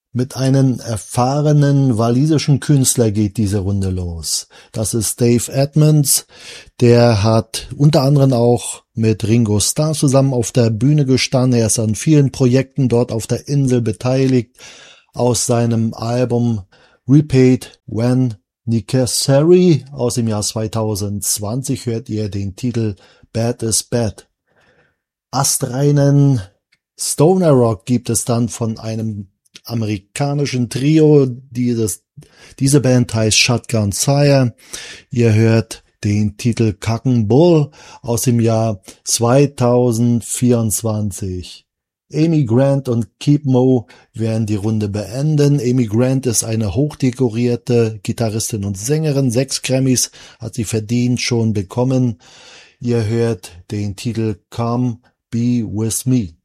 Mit einem erfahrenen walisischen Künstler geht diese Runde los. Das ist Dave Edmunds. Der hat unter anderem auch mit Ringo Starr zusammen auf der Bühne gestanden. Er ist an vielen Projekten dort auf der Insel beteiligt. Aus seinem Album Repeat When Necessary aus dem Jahr 2020 hört ihr den Titel Bad is Bad. Astreinen Stoner Rock gibt es dann von einem amerikanischen Trio. Diese Band heißt Shotgun Sire. Ihr hört den Titel Cock&Bull Bull aus dem Jahr 2024. Amy Grant und Keep Mo werden die Runde beenden. Amy Grant ist eine hochdekorierte Gitarristin und Sängerin. 6 Grammys hat sie verdient schon bekommen. Ihr hört den Titel Come Be With Me.